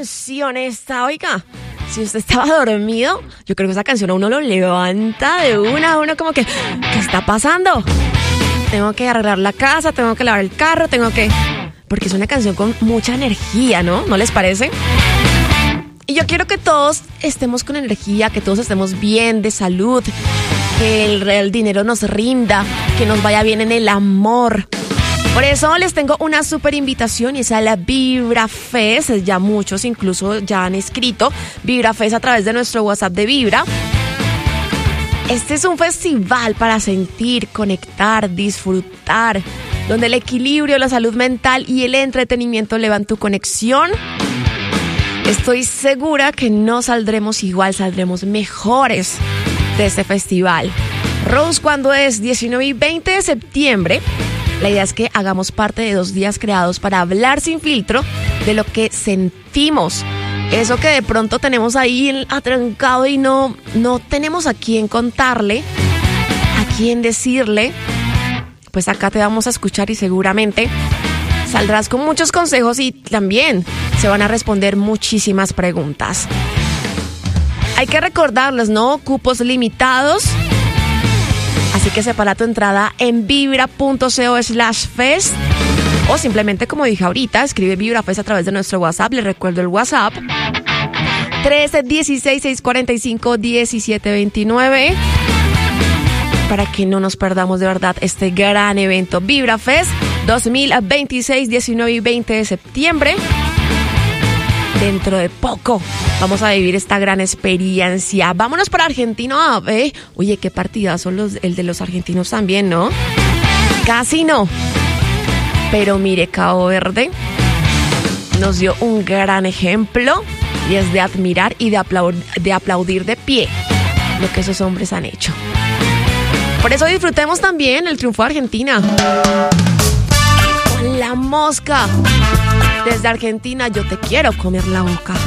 canción esta, oiga. Si usted estaba dormido, yo creo que esa canción a uno lo levanta de una a uno como que, ¿qué está pasando? Tengo que arreglar la casa, tengo que lavar el carro, porque es una canción con mucha energía, ¿no? ¿No les parece? Y yo quiero que todos estemos con energía, que todos estemos bien de salud, que el dinero nos rinda, que nos vaya bien en el amor. Por eso les tengo una súper invitación y esa es la Vibra Fest. Ya muchos incluso ya han escrito Vibra Fest a través de nuestro WhatsApp de Vibra. Este es un festival para sentir, conectar, disfrutar, donde el equilibrio, la salud mental y el entretenimiento elevan tu conexión. Estoy segura que no saldremos igual, saldremos mejores de este festival. Rose, ¿cuándo es? 19 y 20 de septiembre. La idea es que hagamos parte de 2 días creados para hablar sin filtro de lo que sentimos. Eso que de pronto tenemos ahí atrancado y no tenemos a quién contarle, a quién decirle. Pues acá te vamos a escuchar y seguramente saldrás con muchos consejos y también se van a responder muchísimas preguntas. Hay que recordarles, ¿no? Cupos limitados. Así que separa tu entrada en vibra.co/fest o simplemente, como dije ahorita, escribe Vibra Fest a través de nuestro WhatsApp. Les recuerdo el WhatsApp 316-645-1729 para que no nos perdamos de verdad este gran evento. Vibra Fest 2026, 19 y 20 de septiembre. Dentro de poco vamos a vivir esta gran experiencia. Vámonos para Argentina. Oye, qué partidazo el de los argentinos también, ¿no? Casi no. Pero mire, Cabo Verde nos dio un gran ejemplo y es de admirar y de aplaudir de pie lo que esos hombres han hecho. Por eso disfrutemos también el triunfo de Argentina. Con la mosca. Desde Argentina yo te quiero comer la boca.